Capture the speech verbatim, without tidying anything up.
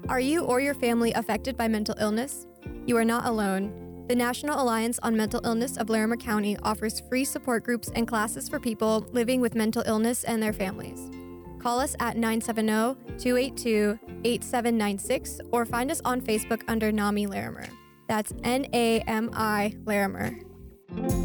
Are you or your family affected by mental illness? You are not alone. The National Alliance on Mental Illness of Larimer County offers free support groups and classes for people living with mental illness and their families. Call us at nine seven zero, two eight two, eight seven nine six or find us on Facebook under NAMI Larimer. That's N A M I Larimer.